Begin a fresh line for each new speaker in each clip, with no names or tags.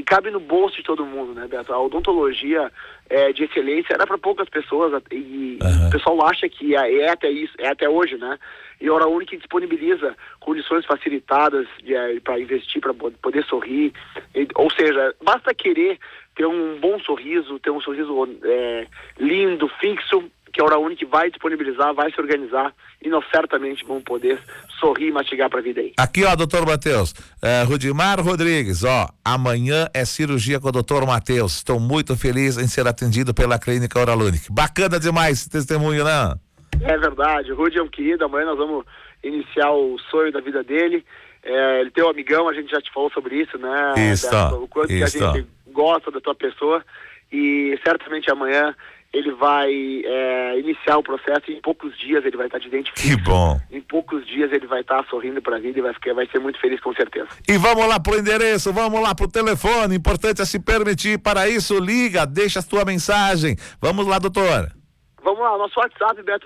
cabe no bolso de todo mundo, né, Beto? A odontologia de excelência era para poucas pessoas e o pessoal acha que é até hoje, né? E a Hora Única disponibiliza condições facilitadas para investir, para poder sorrir. Ou seja, basta querer ter um bom sorriso, ter um sorriso lindo, fixo, que a Hora Única vai disponibilizar, vai se organizar e nós certamente vamos poder sorrir e mastigar para a vida aí.
Aqui, ó, doutor Matheus, Rudimar Rodrigues, ó, amanhã é cirurgia com o doutor Matheus. Estou muito feliz em ser atendido pela clínica Hora Única. Bacana demais esse testemunho, né? É
verdade, o Rudy é um querido, amanhã nós vamos iniciar o sonho da vida dele. Ele tem um amigão, a gente já te falou sobre isso, né? O quanto que a gente gosta da tua pessoa e certamente amanhã ele vai iniciar o processo e em poucos dias ele vai estar de dente fixo.
Que bom.
Em poucos dias ele vai estar sorrindo para a vida e vai ser muito feliz com certeza.
E vamos lá pro endereço, vamos lá pro telefone, importante é se permitir, para isso liga, deixa a sua mensagem. Vamos lá, doutor.
Vamos lá, nosso WhatsApp, Beto,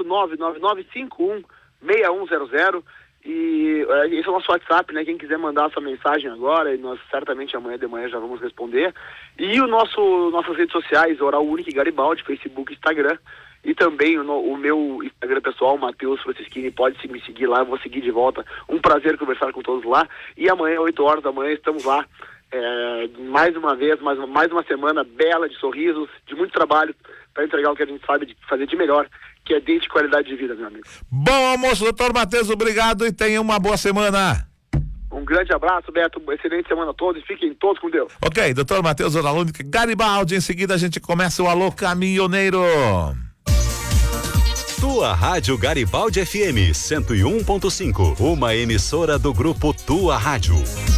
999516100. E esse é o nosso WhatsApp, né? Quem quiser mandar a sua mensagem agora, e nós certamente amanhã de manhã já vamos responder. E nossas redes sociais, Hora Única e Garibaldi, Facebook, Instagram. E também o meu Instagram pessoal, Matheus Francisquini, pode me seguir lá, eu vou seguir de volta. Um prazer conversar com todos lá. E amanhã, 8 horas da manhã, estamos lá. Mais uma vez, mais uma semana bela de sorrisos, de muito trabalho, para entregar o que a gente sabe de fazer de melhor, que é dente de qualidade de vida, meu amigo.
Bom almoço, doutor Matheus, obrigado e tenha uma boa semana.
Um grande abraço, Beto, excelente semana a todos e fiquem todos com Deus.
Ok, doutor Matheus Hora Única, Garibaldi, em seguida a gente começa o Alô Caminhoneiro.
Tua Rádio Garibaldi FM 101.5, uma emissora do grupo Tua Rádio.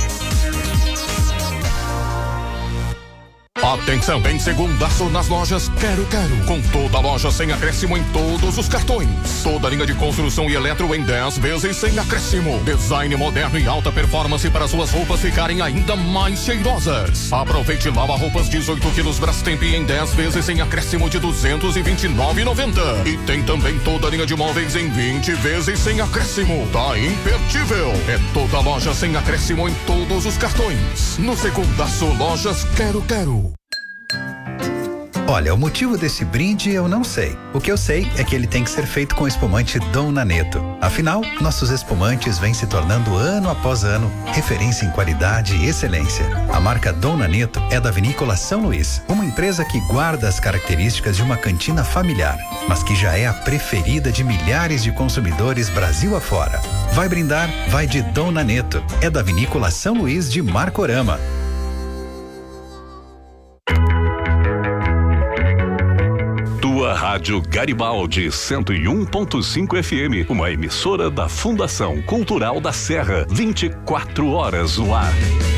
Atenção, em segundaço nas lojas Quero. Com toda loja sem acréscimo em todos os cartões. Toda linha de construção e eletro em 10 vezes sem acréscimo. Design moderno e alta performance para suas roupas ficarem ainda mais cheirosas. Aproveite lava-roupas 18 quilos Brastemp em 10 vezes sem acréscimo de R$ 229,90. E tem também toda linha de móveis em 20 vezes sem acréscimo. Tá imperdível. É toda loja sem acréscimo em todos os cartões. No segundaço, lojas Quero.
Olha, o motivo desse brinde eu não sei. O que eu sei é que ele tem que ser feito com espumante Dom Naneto. Afinal, nossos espumantes vêm se tornando ano após ano referência em qualidade e excelência. A marca Dom Naneto é da Vinícola São Luís, uma empresa que guarda as características de uma cantina familiar, mas que já é a preferida de milhares de consumidores Brasil afora. Vai brindar? Vai de Dom Naneto. É da Vinícola São Luís de Marcorama.
Tua Rádio Garibaldi 101.5 FM, uma emissora da Fundação Cultural da Serra, 24 horas no ar.